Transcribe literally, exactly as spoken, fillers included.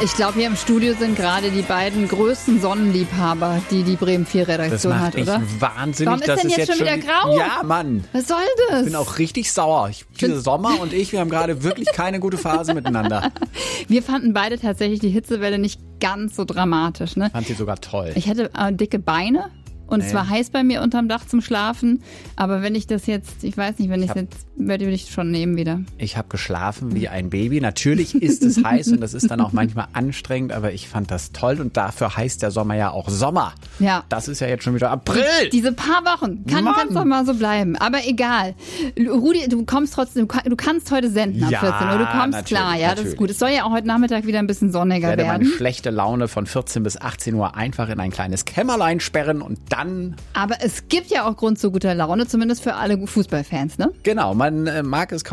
Ich glaube, hier im Studio sind gerade die beiden größten Sonnenliebhaber, die die Bremen vier Redaktion hat, oder? Das macht echt wahnsinnig. Warum ist das denn ist jetzt jetzt schon wieder grau? Ja, Mann. Was soll das? Ich bin auch richtig sauer. Ich, dieser Sommer und ich, wir haben gerade wirklich keine gute Phase miteinander. Wir fanden beide tatsächlich die Hitzewelle nicht ganz so dramatisch. Ne? Ich fand sie sogar toll. Ich hatte äh, dicke Beine. Und nee. Es war heiß bei mir unterm Dach zum Schlafen. Aber wenn ich das jetzt, ich weiß nicht, wenn ich es jetzt, werde ich schon nehmen wieder. Ich habe geschlafen wie ein Baby. Natürlich ist es heiß und das ist dann auch manchmal anstrengend, aber ich fand das toll und dafür heißt der Sommer ja auch Sommer. Ja. Das ist ja jetzt schon wieder April. Diese paar Wochen. Kann es doch mal so bleiben. Aber egal. Rudi, du kommst trotzdem, du kannst heute senden ab ja, vierzehn Uhr. Du kommst klar, ja, das ist gut. Es soll ja auch heute Nachmittag wieder ein bisschen sonniger werden. Ich werde werden. meine schlechte Laune von vierzehn bis achtzehn Uhr einfach in ein kleines Kämmerlein sperren und dann Aber es gibt ja auch Grund zu guter Laune, zumindest für alle Fußballfans, ne? Genau, man mag es kaum